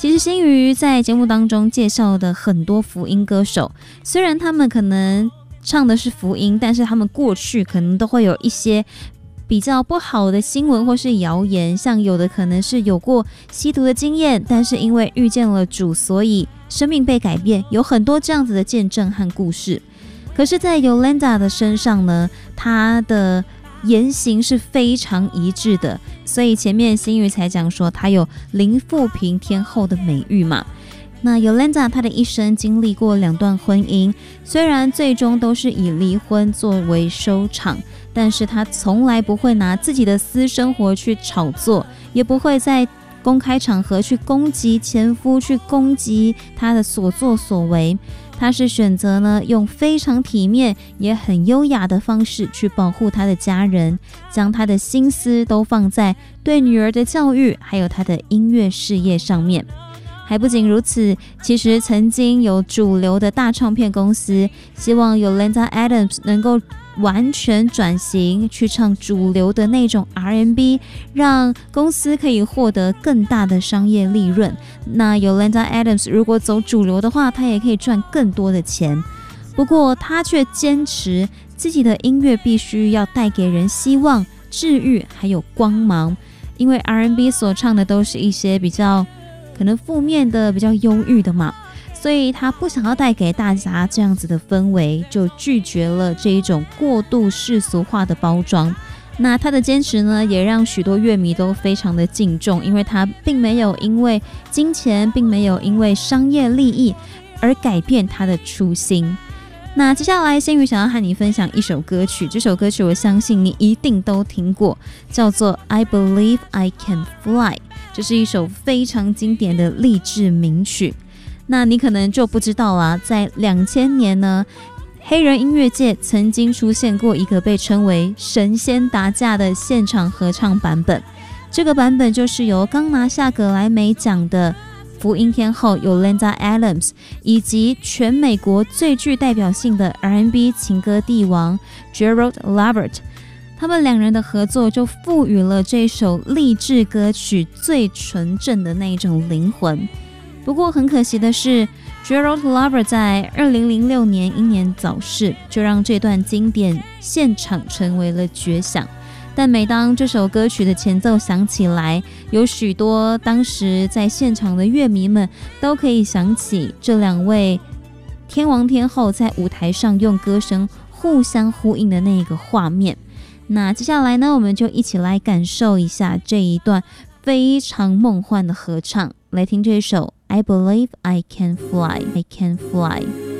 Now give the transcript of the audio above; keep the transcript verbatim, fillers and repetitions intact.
其实新宇在节目当中介绍的很多福音歌手，虽然他们可能唱的是福音，但是他们过去可能都会有一些比较不好的新闻或是谣言，像有的可能是有过吸毒的经验，但是因为遇见了主，所以生命被改变，有很多这样子的见证和故事。可是在 Yolanda 的身上呢，她的言行是非常一致的，所以前面新宇才讲说她有零负评天后的美誉嘛。那 Yolanda 她的一生经历过两段婚姻，虽然最终都是以离婚作为收场，但是她从来不会拿自己的私生活去炒作，也不会在公开场合去攻击前夫，去攻击她的所作所为。她是选择呢用非常体面也很优雅的方式去保护她的家人，将她的心思都放在对女儿的教育还有她的音乐事业上面。还不仅如此，其实曾经有主流的大唱片公司希望 Yolanda Adams 能够完全转型去唱主流的那种 R and B， 让公司可以获得更大的商业利润。那 Yolanda Adams 如果走主流的话，她也可以赚更多的钱。不过她却坚持自己的音乐必须要带给人希望、治愈还有光芒，因为 R and B 所唱的都是一些比较可能负面的、比较忧郁的嘛，所以他不想要带给大家这样子的氛围，就拒绝了这一种过度世俗化的包装。那他的坚持呢，也让许多乐迷都非常的敬重，因为他并没有因为金钱，并没有因为商业利益而改变他的初心。那接下来新宇想要和你分享一首歌曲，这首歌曲我相信你一定都听过，叫做 I Believe I Can Fly， 这是一首非常经典的励志名曲。那你可能就不知道啦，在两千年呢，黑人音乐界曾经出现过一个被称为神仙打架的现场合唱版本，这个版本就是由刚拿下格莱美奖的福音天后 Yolanda Adams 以及全美国最具代表性的 R and B 情歌帝王 Gerald Levert， 他们两人的合作就赋予了这首励志歌曲最纯正的那种灵魂。不过很可惜的是， Gerald Levert 在二零零六年英年早逝，就让这段经典现场成为了绝响。但每当这首歌曲的前奏响起来，有许多当时在现场的乐迷们都可以想起这两位天王天后在舞台上用歌声互相呼应的那一个画面。那接下来呢，我们就一起来感受一下这一段非常梦幻的合唱，来听这首 I Believe I Can Fly I Can Fly。